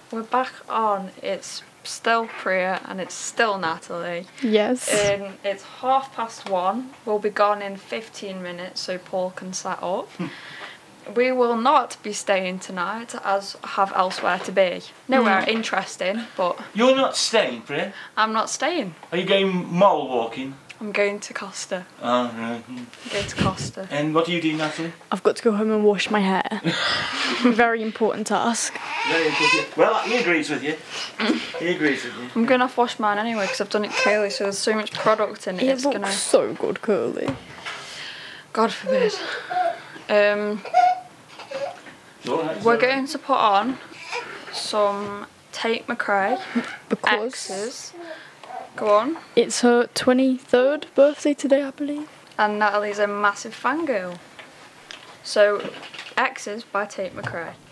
we're back on. It's still Priya and it's still Natalie. Yes. It's 1:30. We'll be gone in 15 minutes so Paul can set up. We will not be staying tonight as I have elsewhere to be. Nowhere interesting, but... You're not staying, Priya? I'm not staying. Are you going mole walking? I'm going to Costa. Oh, right. I'm going to Costa. And what do you do, Natalie? I've got to go home and wash my hair. Very important task. Very important. Well, he agrees with you. He agrees with you. I'm going to have to wash mine anyway because I've done it curly, so there's so much product in it. It It's looks gonna... so good, curly. God forbid. Right, We're going to put on some Tate McRae Because X's. Go on. it's her 23rd birthday today, I believe. And Natalie's a massive fangirl. So, X's by Tate McRae.